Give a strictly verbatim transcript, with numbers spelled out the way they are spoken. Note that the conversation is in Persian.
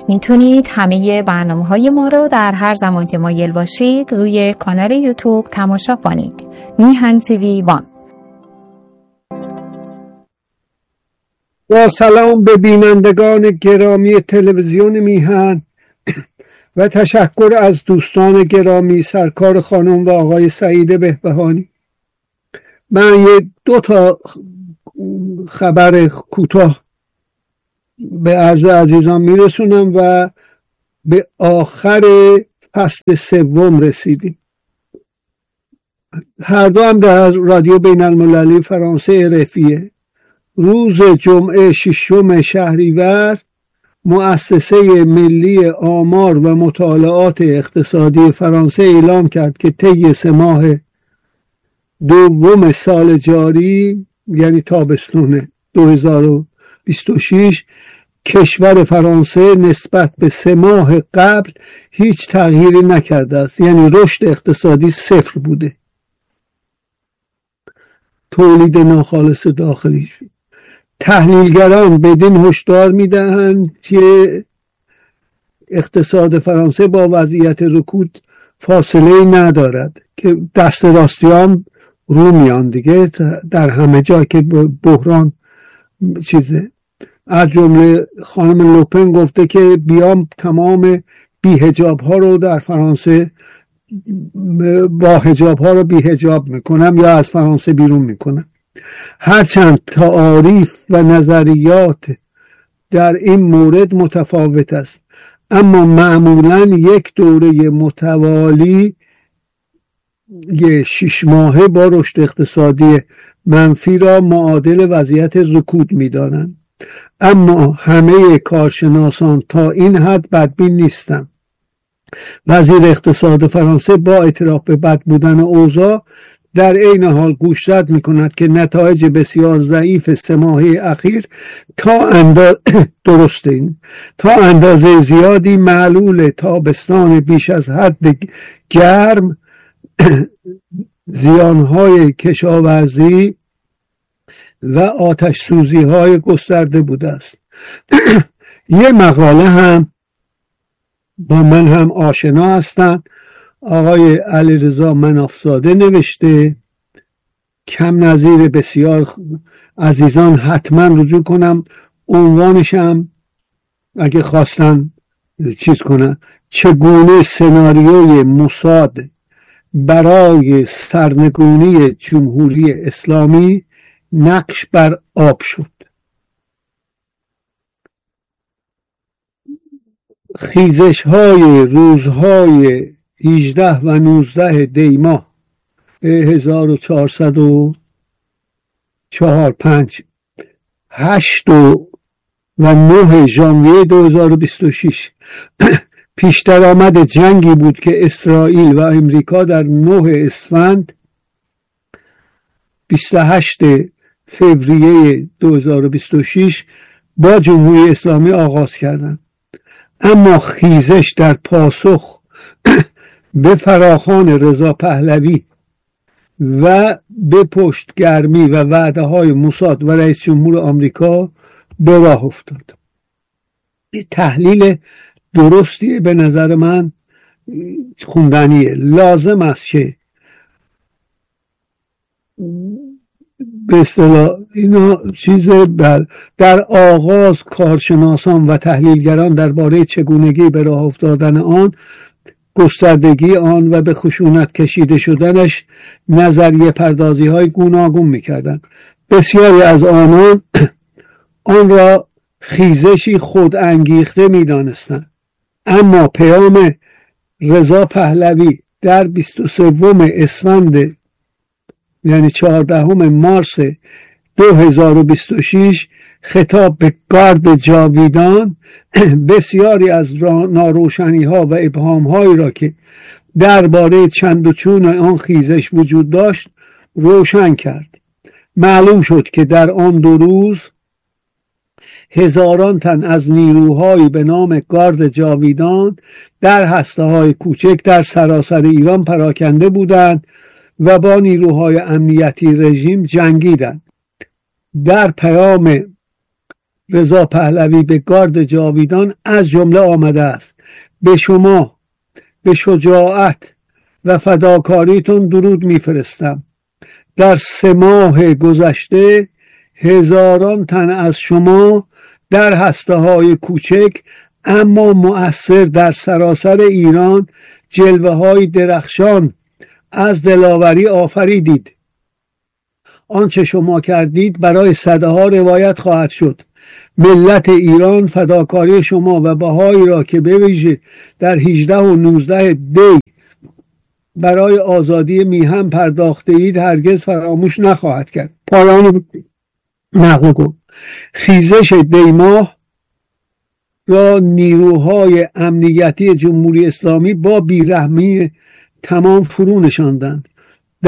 میتونید همه برنامه‌های ما رو در هر زمان که مایل باشید روی کانال یوتیوب تماشا کنید. میهن تیوی وان. با سلام به بینندگان گرامی تلویزیون میهن و تشکر از دوستان گرامی سرکار خانم و آقای سعید بهبهانی. من یه دو تا خبر کوتاه به عرض عزیزان میرسونم و به آخر فصل سوم رسیدیم. هر دو هم در رادیو بین المللی فرانسه رفیه. روز جمعه ششم شهریور مؤسسه ملی آمار و مطالعات اقتصادی فرانسه اعلام کرد که طی سه ماه دوم سال جاری، یعنی تابستون دو هزار و بیست و شش، کشور فرانسه نسبت به سه ماه قبل هیچ تغییری نکرده است، یعنی رشد اقتصادی صفر بوده. تولید ناخالص داخلی. تحلیلگران بدین هشدار میدهند که اقتصاد فرانسه با وضعیت رکود فاصله ندارد، که دست راستیان رو میان دیگه در همه جا که بحران چیزه. از جمله خانم لوپن گفته که بیام تمام بی‌حجاب ها رو در فرانسه با حجاب ها رو بی‌حجاب میکنم یا از فرانسه بیرون میکنم. هرچند تعاریف و نظریات در این مورد متفاوت است، اما معمولاً یک دوره متوالی یه شش ماهه با رشد اقتصادی منفی را معادل وضعیت رکود می‌دانند. اما همه کارشناسان تا این حد بدبین نیستند. وزیر اقتصاد فرانسه با اعتراف به بد بودن اوضاع در عین حال گوشزد می‌کند که نتایج بسیار ضعیف سه ماهه اخیر تا اندازه درسته این تا اندازه زیادی معلول تابستان بیش از حد گرم، زیانهای کشاورزی و آتش سوزی های گسترده بوده است. یه مقاله هم با من هم آشنا هستند، آقای علیرضا منافزاده نوشته، کم نظیر، بسیار عزیزان حتما رجوع کنم. عنوانش هم اگه خواستن چیز کنن، چگونه سناریوی موساد برای سرنگونی جمهوری اسلامی نقش بر آب شد. خیزش های روزهای هجده و نوزده دی ماه هزار و چهارصد و چهار پنج هشت و نه ژانویه دو هزار و بیست و شش پیش درآمد جنگی بود که اسرائیل و امریکا در نه اسفند بیست و هشتم فوریه دو هزار و بیست و شش با جمهوری اسلامی آغاز کردند. اما خیزش در پاسخ به فراخوان رضا پهلوی و به پشتگرمی و وعده های موساد و رئیس جمهور آمریکا به راه افتاد. تحلیل درستیه به نظر من، خوندنیه. لازم است که به اصطلاح اینا چیز در آغاز کارشناسان و تحلیلگران درباره چگونگی به راه افتادن آن، گستردگی آن و به خشونت کشیده شدنش نظریه پردازی های گوناگون میکردن. بسیاری از آنان آن را خیزشی خود انگیخته میدانستند. اما پیام رضا پهلوی در بیست و سوم اسفند، یعنی چهاردهم مارس دو هزار و بیست و شش، خطاب به گارد جاویدان بسیاری از ناروشنی ها و ابهام هایی را که درباره چند و چون آن خیزش وجود داشت روشن کرد. معلوم شد که در آن دو روز هزاران تن از نیروهایی به نام گارد جاویدان در هسته‌های کوچک در سراسر ایران پراکنده بودند و با نیروهای امنیتی رژیم جنگیدند. در پیام رضا پهلوی به گارد جاویدان از جمله آمده است: به شما، به شجاعت و فداکاریتون درود میفرستم. در سه ماه گذشته هزاران تن از شما در هسته های کوچک اما مؤثر در سراسر ایران جلوه های درخشان از دلاوری آفریدید. آنچه شما کردید برای صده ها روایت خواهد شد. ملت ایران فداکاری شما و بهایی را که به ویژه در هجده و نوزده دی برای آزادی میهن پرداخته اید هرگز فراموش نخواهد کرد. پایان نقل گفت: خیزش دی ماه را نیروهای امنیتی جمهوری اسلامی با بیرحمی تمام فرو نشاندند.